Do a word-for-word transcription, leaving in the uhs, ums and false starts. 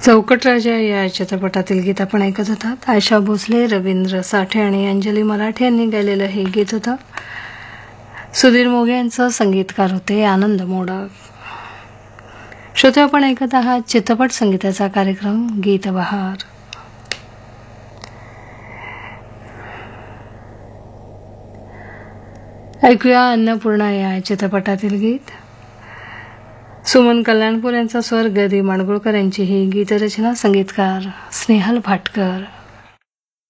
चौकट राजा या चित्रपटातील गीत आपण ऐकत होतात. आयशा भोसले, रवींद्र साठे आणि अंजली मराठे यांनी गायलेलं हे गीत होतं. सुधीर मोघे यांचं संगीतकार होते आनंद मोडक. श्रोते, आपण ऐकत आहात चित्रपट संगीताचा कार्यक्रम गीत बहार. ऐकूया अन्नपूर्णा या चित्रपटातील गीत. सुमन कल्याणपूर यांचा स्वर, गदी माडगुळकर यांची ही गीतरचना, संगीतकार स्नेहल भाटकर.